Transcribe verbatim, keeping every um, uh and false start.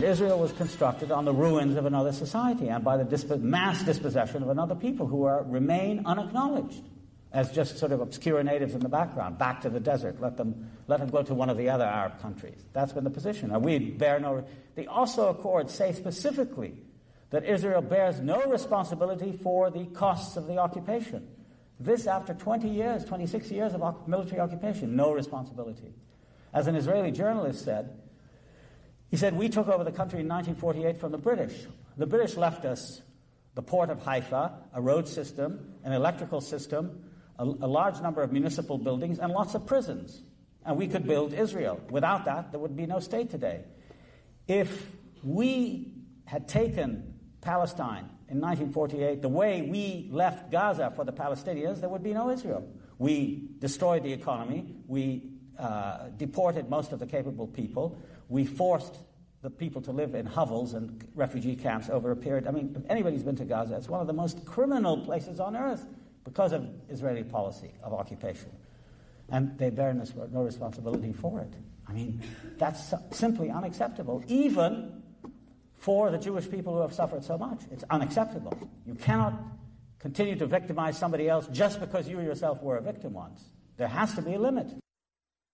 Israel was constructed on the ruins of another society and by the disp- mass dispossession of another people who are remain unacknowledged as just sort of obscure natives in the background. Back to the desert. Let them let them go to one of the other Arab countries. That's been the position. And we bear no. The Oslo Accords say specifically that Israel bears no responsibility for the costs of the occupation. This after twenty years, twenty-six years of military occupation, no responsibility. As an Israeli journalist said, he said, we took over the country in nineteen forty-eight from the British. The British left us the port of Haifa, a road system, an electrical system, a, a large number of municipal buildings, and lots of prisons. And we could build Israel. Without that, there would be no state today. If we had taken Palestine in nineteen forty-eight, the way we left Gaza for the Palestinians, there would be no Israel. We destroyed the economy. We uh, deported most of the capable people. We forced the people to live in hovels and refugee camps over a period. I mean, if anybody's been to Gaza, it's one of the most criminal places on earth because of Israeli policy of occupation. And they bear no responsibility for it. I mean, that's simply unacceptable, even for the Jewish people who have suffered so much. It's unacceptable. You cannot continue to victimize somebody else just because you yourself were a victim once. There has to be a limit.